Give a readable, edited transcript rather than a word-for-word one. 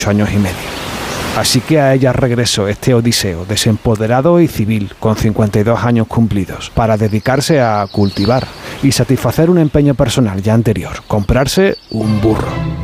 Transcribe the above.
años y medio. Así que a ella regresó este Odiseo, desempoderado y civil, con 52 años cumplidos, para dedicarse a cultivar y satisfacer un empeño personal ya anterior, comprarse un burro.